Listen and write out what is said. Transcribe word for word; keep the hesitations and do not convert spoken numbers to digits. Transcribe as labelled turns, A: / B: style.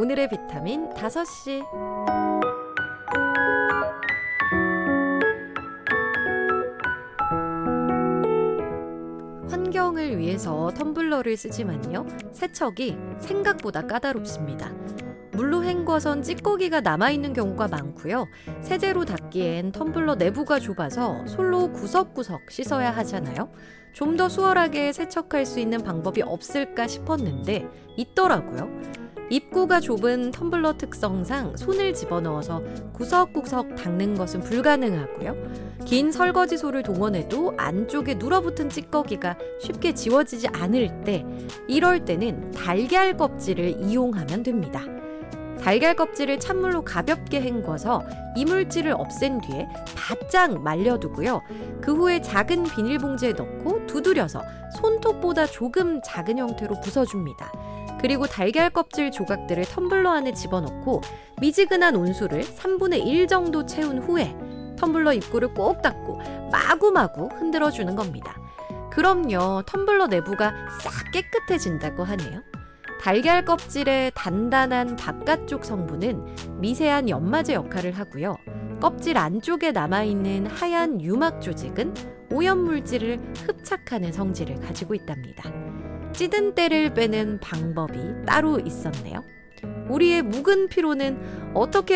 A: 오늘의 비타민 다섯 시. 환경을 위해서 텀블러를 쓰지만요, 세척이 생각보다 까다롭습니다. 물로 헹궈선 찌꺼기가 남아있는 경우가 많고요. 세제로 닦기엔 텀블러 내부가 좁아서 솔로 구석구석 씻어야 하잖아요. 좀 더 수월하게 세척할 수 있는 방법이 없을까 싶었는데 있더라고요. 입구가 좁은 텀블러 특성상 손을 집어넣어서 구석구석 닦는 것은 불가능하고요. 긴 설거지소를 동원해도 안쪽에 눌어붙은 찌꺼기가 쉽게 지워지지 않을 때, 이럴 때는 달걀 껍질을 이용하면 됩니다. 달걀 껍질을 찬물로 가볍게 헹궈서 이물질을 없앤 뒤에 바짝 말려두고요. 그 후에 작은 비닐봉지에 넣고 두드려서 손톱보다 조금 작은 형태로 부숴줍니다. 그리고 달걀 껍질 조각들을 텀블러 안에 집어넣고 미지근한 온수를 삼분의 일 정도 채운 후에 텀블러 입구를 꼭 닫고 마구마구 흔들어주는 겁니다. 그럼요, 텀블러 내부가 싹 깨끗해진다고 하네요. 달걀 껍질의 단단한 바깥쪽 성분은 미세한 연마제 역할을 하고요. 껍질 안쪽에 남아있는 하얀 유막 조직은 오염물질을 흡착하는 성질을 가지고 있답니다. 찌든 때를 빼는 방법이 따로 있었네요. 우리의 묵은 피로는 어떻게